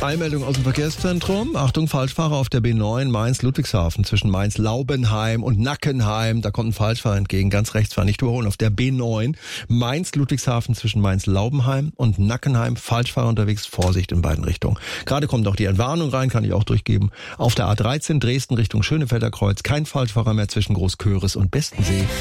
Eilmeldung aus dem Verkehrszentrum. Achtung, Falschfahrer auf der B9 Mainz-Ludwigshafen zwischen Mainz-Laubenheim und Nackenheim. Da kommt ein Falschfahrer entgegen, ganz rechts fahren, nicht überholen. Auf der B9 Mainz-Ludwigshafen zwischen Mainz-Laubenheim und Nackenheim. Falschfahrer unterwegs, Vorsicht in beiden Richtungen. Gerade kommt auch die Entwarnung rein, kann ich auch durchgeben. Auf der A13 Dresden Richtung Schönefelder Kreuz kein Falschfahrer mehr zwischen Großköris und Bestensee.